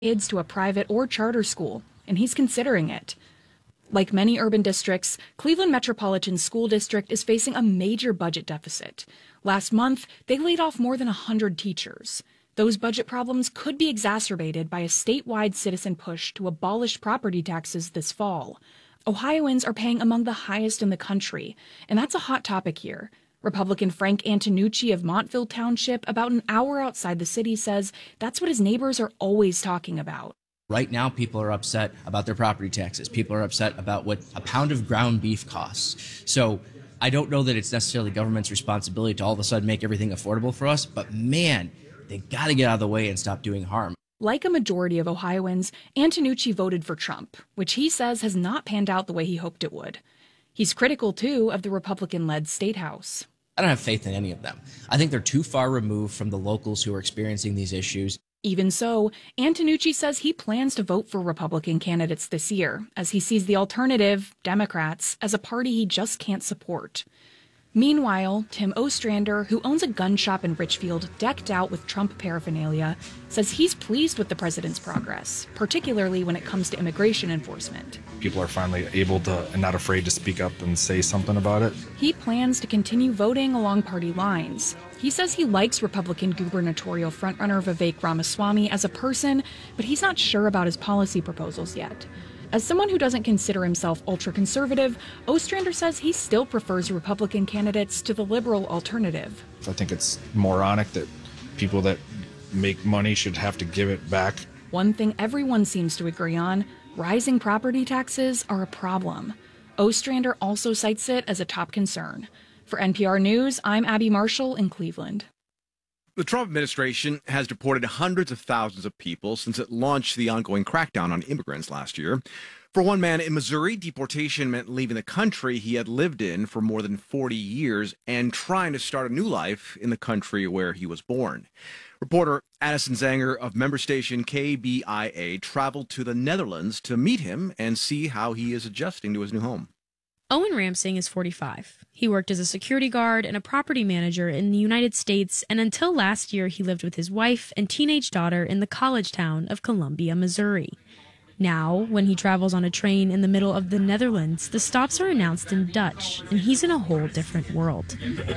kids to a private or charter school, and he's considering it. Like many urban districts, Cleveland Metropolitan School District is facing a major budget deficit. Last month, they laid off more than 100 teachers. Those budget problems could be exacerbated by a statewide citizen push to abolish property taxes this fall. Ohioans are paying among the highest in the country, and that's a hot topic here. Republican Frank Antonucci of Montville Township, about an hour outside the city, says that's what his neighbors are always talking about. Right now, people are upset about their property taxes. People are upset about what a pound of ground beef costs. So I don't know that it's necessarily government's responsibility to all of a sudden make everything affordable for us, but man, they got to get out of the way and stop doing harm. Like a majority of Ohioans, Antonucci voted for Trump, which he says has not panned out the way he hoped it would. He's critical, too, of the Republican-led State House. I don't have faith in any of them. I think they're too far removed from the locals who are experiencing these issues. Even so, Antonucci says he plans to vote for Republican candidates this year, as he sees the alternative, Democrats, as a party he just can't support. Meanwhile, Tim Ostrander, who owns a gun shop in Richfield decked out with Trump paraphernalia, says he's pleased with the president's progress, particularly when it comes to immigration enforcement. People are finally able to and not afraid to speak up and say something about it. He plans to continue voting along party lines. He says he likes Republican gubernatorial frontrunner Vivek Ramaswamy as a person, but he's not sure about his policy proposals yet. As someone who doesn't consider himself ultra-conservative, Ostrander says he still prefers Republican candidates to the liberal alternative. I think it's moronic that people that make money should have to give it back. One thing everyone seems to agree on, rising property taxes are a problem. Ostrander also cites it as a top concern. For NPR News, I'm Abby Marshall in Cleveland. The Trump administration has deported hundreds of thousands of people since it launched the ongoing crackdown on immigrants last year. For one man in Missouri, deportation meant leaving the country he had lived in for more than 40 years and trying to start a new life in the country where he was born. Reporter Addison Zanger of member station KBIA traveled to the Netherlands to meet him and see how he is adjusting to his new home. Owen Ramsing is 45. He worked as a security guard and a property manager in the United States, and until last year he lived with his wife and teenage daughter in the college town of Columbia, Missouri. Now, when he travels on a train in the middle of the Netherlands, the stops are announced in Dutch, and he's in a whole different world.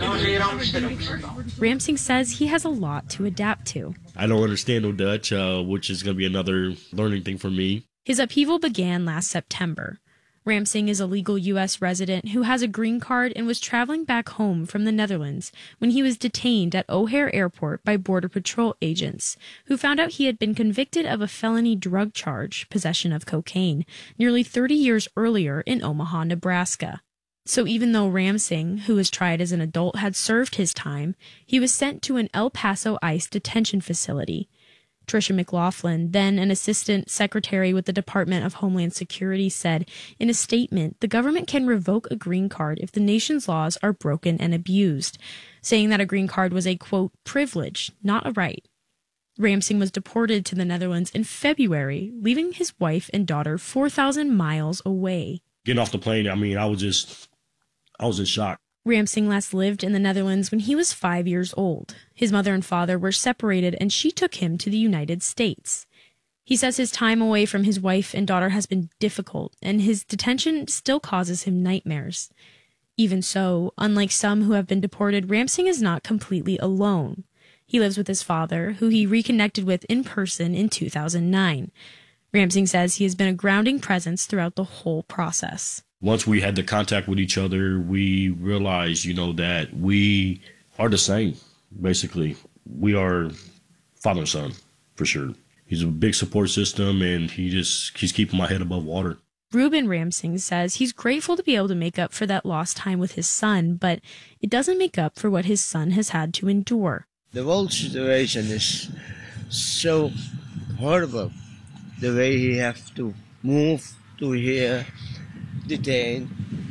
Ramsing says he has a lot to adapt to. I don't understand no Dutch, which is going to be another learning thing for me. His upheaval began last September. Ramsing is a legal U.S. resident who has a green card and was traveling back home from the Netherlands when he was detained at O'Hare Airport by Border Patrol agents, who found out he had been convicted of a felony drug charge, possession of cocaine, nearly 30 years earlier in Omaha, Nebraska. So even though Ramsing, who was tried as an adult, had served his time, he was sent to an El Paso ICE detention facility. Tricia McLaughlin, then an assistant secretary with the Department of Homeland Security, said in a statement the government can revoke a green card if the nation's laws are broken and abused, saying that a green card was a, quote, privilege, not a right. Ramsing was deported to the Netherlands in February, leaving his wife and daughter 4,000 miles away. Getting off the plane, I was in shock. Ramsing last lived in the Netherlands when he was 5 years old. His mother and father were separated, and she took him to the United States. He says his time away from his wife and daughter has been difficult, and his detention still causes him nightmares. Even so, unlike some who have been deported, Ramsing is not completely alone. He lives with his father, who he reconnected with in person in 2009. Ramsing says he has been a grounding presence throughout the whole process. Once we had the contact with each other, we realized, that we are the same, basically. We are father and son, for sure. He's a big support system, and he's keeping my head above water. Ruben Ramsing says he's grateful to be able to make up for that lost time with his son, but it doesn't make up for what his son has had to endure. The whole situation is so horrible. The way he has to move to here, detained,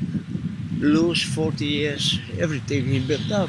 lose 40 years, everything he built up.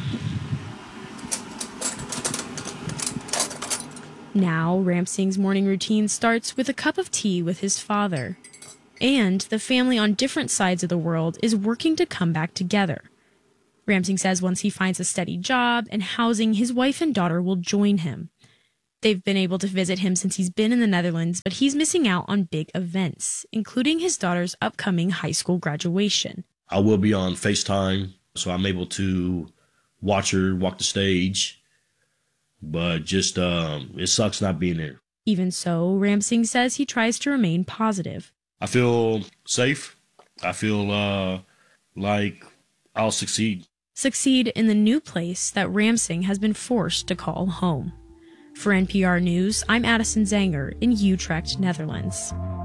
Now, Ramsing's morning routine starts with a cup of tea with his father. And the family on different sides of the world is working to come back together. Ramsing says once he finds a steady job and housing, his wife and daughter will join him. They've been able to visit him since he's been in the Netherlands, but he's missing out on big events, including his daughter's upcoming high school graduation. I will be on FaceTime, so I'm able to watch her walk the stage, but just it sucks not being there. Even so, Ramsing says he tries to remain positive. I feel safe. I feel like I'll succeed. Succeed in the new place that Ramsing has been forced to call home. For NPR News, I'm Addison Zanger in Utrecht, Netherlands.